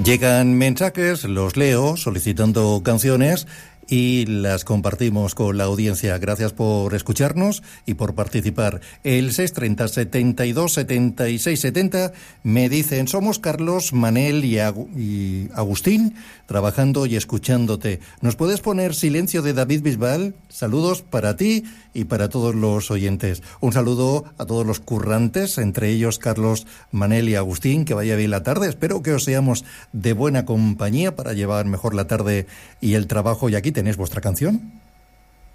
Llegan mensajes, los leo solicitando canciones y las compartimos con la audiencia. Gracias por escucharnos y por participar. El 630 72 76 70 me dicen: somos Carlos, Manel y Agustín, trabajando y escuchándote. ¿Nos puedes poner Silencio de David Bisbal? Saludos para ti y para todos los oyentes. Un saludo a todos los currantes, entre ellos Carlos, Manel y Agustín. Que vaya bien la tarde. Espero que os seamos de buena compañía para llevar mejor la tarde y el trabajo. Y aquí tenéis vuestra canción.